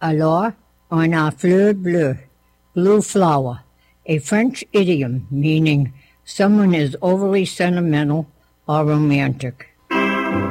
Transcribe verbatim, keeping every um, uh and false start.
Alors, on a fleur bleue, blue flower, a French idiom meaning someone is overly sentimental or romantic.